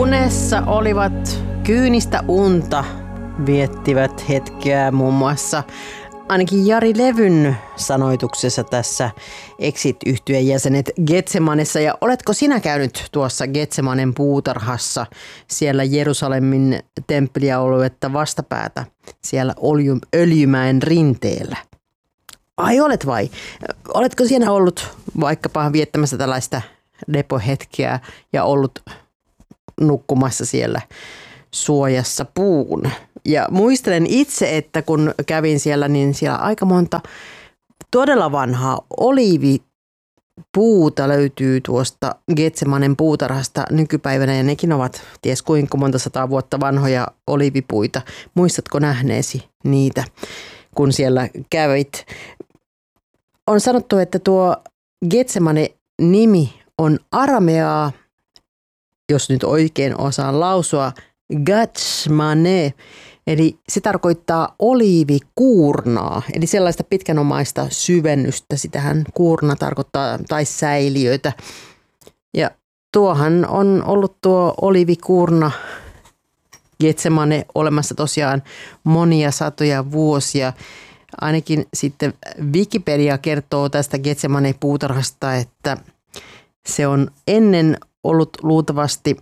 Unessa olivat kyynistä unta, viettivät hetkeä muun muassa ainakin Jari Levyn sanoituksessa tässä Exit-yhtyeen jäsenet Getsemanessa. Ja oletko sinä käynyt tuossa Getsemanen puutarhassa siellä Jerusalemin temppelialuetta vastapäätä siellä Öljymäen rinteellä? Ai olet vai? Oletko siinä ollut vaikkapa viettämässä tällaista lepohetkeä ja ollut nukkumassa siellä suojassa puun? Ja muistelen itse, että kun kävin siellä, niin siellä aika monta todella vanhaa oliivipuuta löytyy tuosta Getsemanen puutarhasta nykypäivänä. Ja nekin ovat ties kuinka monta 100 vuotta vanhoja oliivipuita. Muistatko nähneesi niitä, kun siellä kävit? On sanottu, että tuo Getsemane-nimi on arameaa, jos nyt oikein osaan lausua, Gatshmane, eli se tarkoittaa oliivikuurnaa, eli sellaista pitkänomaista syvennystä. Sitähän kuurna tarkoittaa, tai säiliöitä. Ja tuohan on ollut tuo oliivikuurna Getsemane olemassa tosiaan monia satoja vuosia. Ainakin sitten Wikipedia kertoo tästä Getsemane-puutarhasta, että se on ennen ollut luultavasti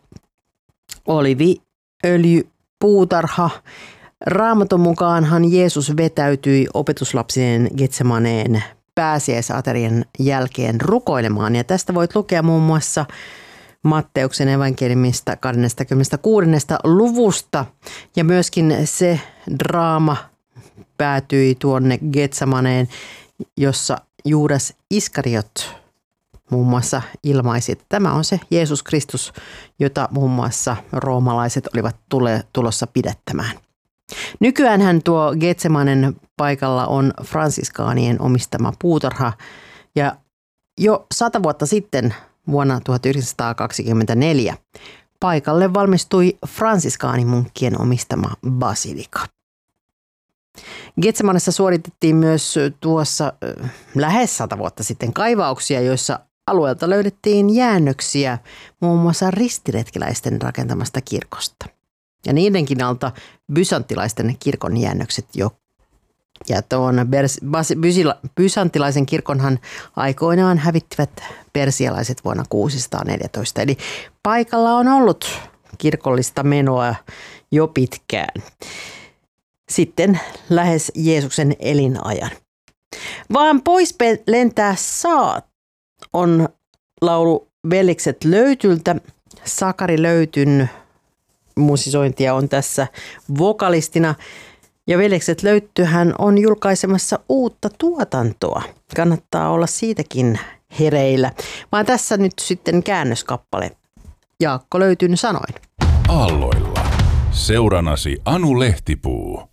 oliiviöljypuutarha. Raamatun mukaanhan Jeesus vetäytyi opetuslapsinen Getsemaneen pääsiäisaterian jälkeen rukoilemaan. Ja tästä voit lukea muun muassa Matteuksen evankeliumista 26. luvusta. Ja myöskin se draama päätyi tuonne Getsemaneen, jossa Juudas Iskariot muun muassa ilmaisi, että tämä on se Jeesus Kristus, jota muun muassa roomalaiset olivat tulossa pidättämään. Nykyäänhän tuo Getsemanen paikalla on fransiskaanien omistama puutarha ja jo 100 vuotta sitten vuonna 1924 paikalle valmistui fransiskaanimunkkien omistama basilika. Getsemanessa suoritettiin myös tuossa lähes 100 vuotta sitten kaivauksia, joissa alueelta löydettiin jäännöksiä muun muassa ristiretkeläisten rakentamasta kirkosta. Ja niidenkin alta bysanttilaisten kirkon jäännökset jo. Ja tuon bysanttilaisen kirkonhan aikoinaan hävittivät persialaiset vuonna 614. Eli paikalla on ollut kirkollista menoa jo pitkään. Sitten lähes Jeesuksen elinajan. Vaan pois lentää saat on laulu Veljekset Löytyltä. Sakari Löytyn musisointia on tässä vokalistina. Ja Veljekset Löyttyhän on julkaisemassa uutta tuotantoa. Kannattaa olla siitäkin hereillä. Vaan tässä nyt sitten käännöskappale. Jaakko Löytyn sanoin. Aalloilla. Seuranasi Anu Lehtipuu.